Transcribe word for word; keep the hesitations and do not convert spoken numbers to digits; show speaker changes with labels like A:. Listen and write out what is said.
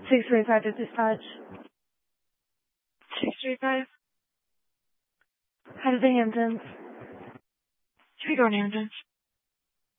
A: six three five to dispatch.
B: six three five?
A: Head of the Hamptons.
B: Should we go in Hamptons?